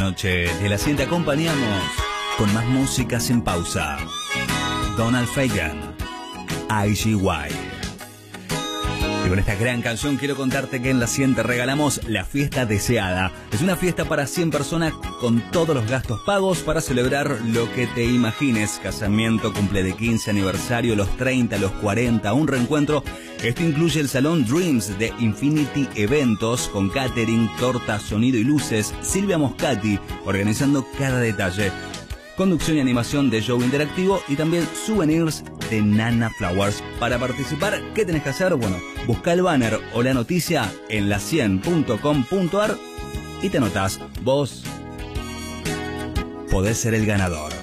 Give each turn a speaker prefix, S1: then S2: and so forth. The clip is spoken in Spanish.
S1: noche de la 100 te acompañamos con más música sin pausa. Donald Fagen, IGY. Y con esta gran canción quiero contarte que en la 100 te regalamos la fiesta deseada. Es una fiesta para 100 personas con todos los gastos pagos para celebrar lo que te imagines. Casamiento, cumple de 15, aniversario, los 30, los 40, un reencuentro. Esto incluye el Salón Dreams de Infinity Eventos con catering, torta, sonido y luces. Silvia Moscati organizando cada detalle. Conducción y animación de show interactivo y también souvenirs de Nana Flowers. Para participar, ¿qué tenés que hacer? Bueno, busca el banner o la noticia en la100.com.ar y te anotás. Vos podés ser el ganador.